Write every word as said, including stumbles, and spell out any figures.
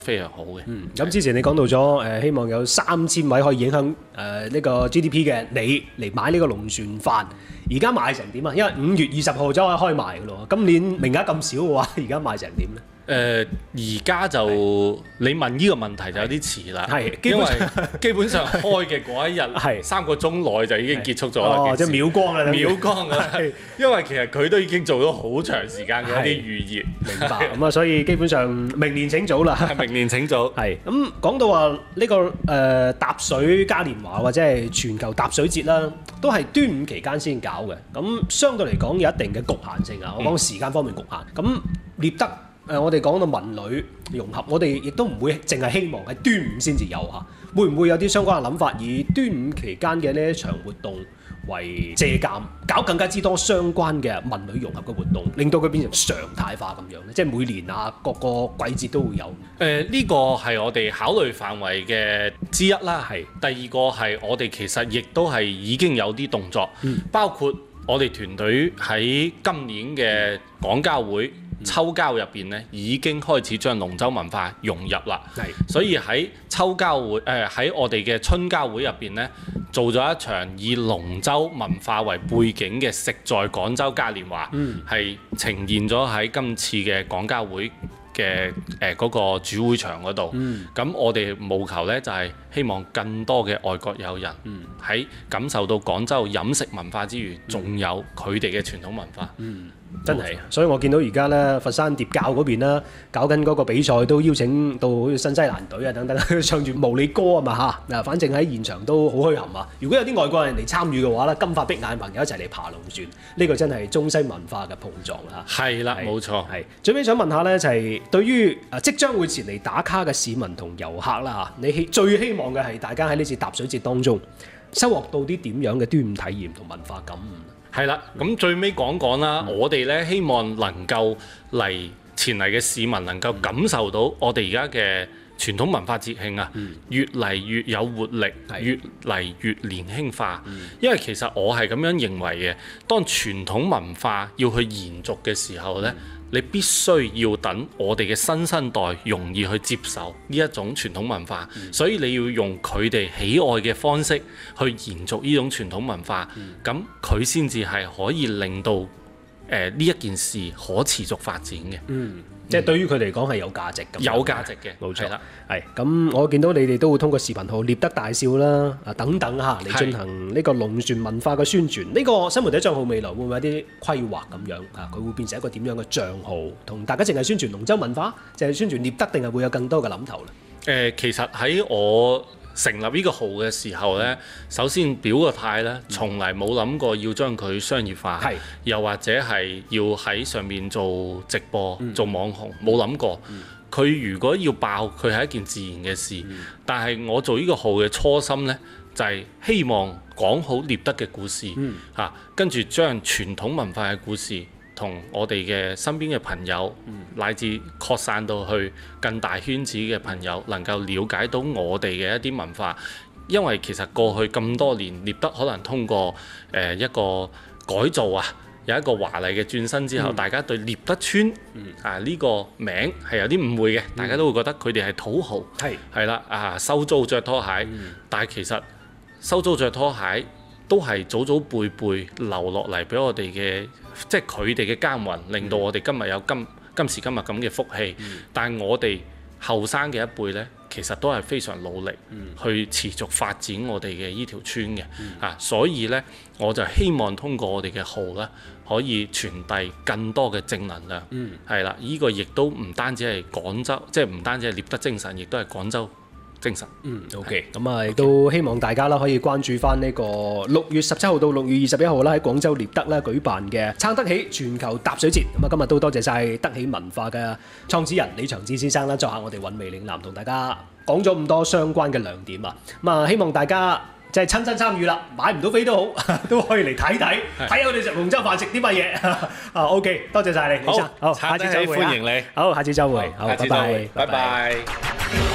非常好嘅。 嗯，咁之前你講到咗誒、呃，希望有三千位可以影響誒呢、呃這個 G D P 嘅你嚟買呢個龍船飯，而家賣成點啊？因為五月二十號就可以開賣嘅咯，今年名額咁少嘅話，而家賣成點咧？ 誒而家就你問呢個問題就有啲遲啦， 係因為基本上開嘅嗰一日係三個鐘內就已經結束咗啦， 哦，即係秒光啦， 秒光啦，因為其實佢都已經做咗好長時間嘅一啲預熱， 明白咁啊，所以基本上明年請早啦， 明年請早。 係咁講到話呢、這個誒、呃、踏水嘉年華或者係全球踏水節啦，都係端午期間先搞嘅，咁相對嚟講有一定嘅局限性啊，我講時間方面局限，咁獵德。誒、呃，我哋講到文旅融合，我哋亦都唔會淨係希望喺端午先至有嚇，會唔會有啲相關嘅諗法，以端午期間嘅呢一場活動為借鑑，搞更加之多相關嘅文旅融合嘅活動，令到佢變成常態化咁樣咧？即係每年啊，各個季節都會有。誒、 呃，呢、這個係我哋考慮範圍嘅之一啦。係第二個係我哋其實亦都係已經有啲動作，嗯、包括我哋團隊喺今年嘅廣交會。秋交入邊咧已經開始將龍舟文化融入啦，所以喺秋交會誒喺、呃、我哋嘅春交會入邊咧做咗一場以龍舟文化為背景嘅食在廣州嘉年華，係、嗯、呈現咗喺今次嘅廣交會嘅誒嗰個主會場嗰度。咁、嗯、我哋務求咧就係、是、希望更多嘅外國友人喺感受到廣州飲食文化之餘，仲、嗯、有佢哋嘅傳統文化。嗯真係，所以我見到而家咧佛山疊教嗰邊啦，搞緊嗰個比賽都邀請到好似新西蘭隊啊等等，唱住毛里歌啊嘛嚇，嗱反正喺現場都好墟冚啊！如果有啲外國人嚟參與嘅話咧，金髮碧眼朋友一齊嚟爬龍船，呢、這個真係中西文化嘅碰撞啦。 係啦，冇錯。係最尾想問下咧，就係、是、對於啊即將會前嚟打卡嘅市民同遊客啦嚇，你希最希望嘅係大家喺呢次踏水節當中收穫到啲點樣嘅端午體驗同文化感悟？ 係啦，咁最尾講講啦，嗯、我哋咧希望能夠嚟前嚟嘅市民能夠感受到我哋而家嘅傳統文化節慶啊，嗯、越嚟越有活力，嗯、越嚟越年輕化。嗯、因為其實我係咁樣認為嘅，當傳統文化要去延續嘅時候咧。嗯你必須要等我哋嘅新生代容易去接受呢一種傳統文化，嗯、所以你要用佢哋喜愛嘅方式去延續呢種傳統文化，咁佢先至係可以令到誒呢、呃、一件事可持續發展嘅。嗯即係對於佢嚟講係有價值嘅，有價值嘅，冇錯啦。係咁，我見到你哋都會通過視頻號獵德大笑啦，啊等等嚇嚟進行呢個龍船文化嘅宣傳。呢、呢個新媒體帳號未來會唔會有啲規劃咁樣啊？佢會變成一個點樣嘅帳號？同大家淨係宣傳龍舟文化，淨係宣傳獵德，定係會有更多嘅諗頭咧？誒、呃，其實喺我成立呢個號嘅時候呢，首先表個態呢，從嚟冇諗過要將佢商業化，嗯、又或者係要喺上面做直播、嗯、做網紅，冇諗過。佢、嗯、如果要爆，佢係一件自然嘅事。嗯、但係我做呢個號嘅初心呢，就係、是、希望講好獵德嘅故事，嚇、嗯啊，跟住將傳統文化嘅故事，同我哋嘅身邊嘅朋友，嗯、乃至擴散到去更大圈子嘅朋友，能夠了解到我哋嘅一啲文化。因為其實過去咁多年，獵德可能通過誒、呃、一個改造啊，有一個華麗嘅轉身之後，嗯、大家對獵德村、嗯、啊呢、呢個名係有啲誤會嘅，嗯、大家都會覺得佢哋係土豪，係係啦啊收租着拖鞋，嗯、但係其實收租着拖鞋都係祖祖輩輩留落嚟俾我哋嘅。即係佢哋嘅耕耘，令到我哋今日有今今時今日咁嘅福氣。嗯、但係我哋後生嘅一輩呢，其實都係非常努力去持續發展我哋嘅呢條村嘅。嗯、啊，所以呢，我就希望通過我哋嘅號呢，可以傳遞更多嘅正能量。嗯，係啦，呢、這個亦都唔單止係廣州，即係唔單止係獵德精神，亦都係廣州精神。嗯 ，OK，咁啊，亦都希望大家啦可以關注翻呢個六月十七號到六月二十一號啦喺廣州獵德啦舉辦嘅撐得起全球踏水節。咁啊，今日都多謝晒得起文化嘅創始人李長志先生啦，作客我哋韻味嶺南，同大家講咗咁多相關嘅亮點啊。咁啊，希望大家即係親身參與啦，買唔到飛都好，都可以嚟睇睇，睇下我哋食龍舟飯食啲乜嘢。啊 ，OK， 多謝晒你，李生，好，下次再會，歡迎你，好，下次再會，好，拜拜，拜拜。